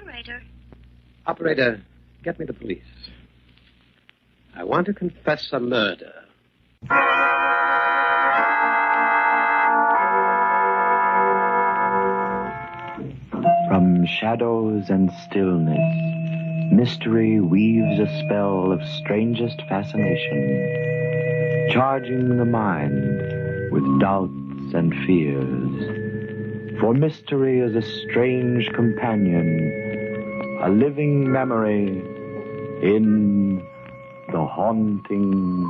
Operator. Operator, get me the police. I want to confess a murder. From shadows and stillness, mystery weaves a spell of strangest fascination, charging the mind with doubts and fears. For mystery is a strange companion, a living memory in the haunting